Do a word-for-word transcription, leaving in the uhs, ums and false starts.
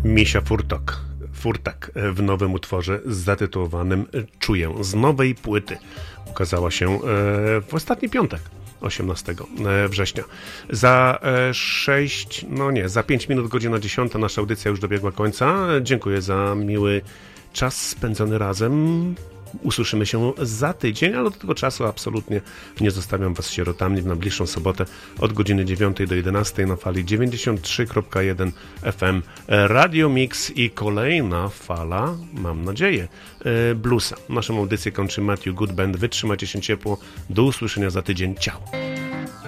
Misia Furtok, Furtak w nowym utworze zatytułowanym Czuję, z nowej płyty. Ukazała się w ostatni piątek, osiemnastego września. Za sześć, no nie, za pięć minut, godzina dziesiąta, nasza audycja już dobiegła końca. Dziękuję za miły czas spędzony razem. Usłyszymy się za tydzień, ale do tego czasu absolutnie nie zostawiam was sierotami. W najbliższą sobotę od godziny dziewiątej do jedenastej na fali dziewięćdziesiąt trzy przecinek jeden F M Radio Mix i kolejna fala, mam nadzieję, bluesa. Naszą audycję kończy Matthew Goodband. Wytrzymajcie się ciepło. Do usłyszenia za tydzień. Ciao.